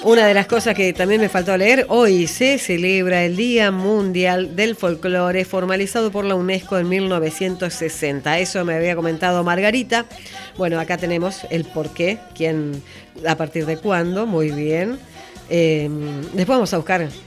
Una de las cosas que también me faltó leer, hoy se celebra el Día Mundial del Folclore, formalizado por la UNESCO en 1960. Eso me había comentado Margarita. Bueno, acá tenemos el porqué, quién, a partir de cuándo, muy bien. Después vamos a buscar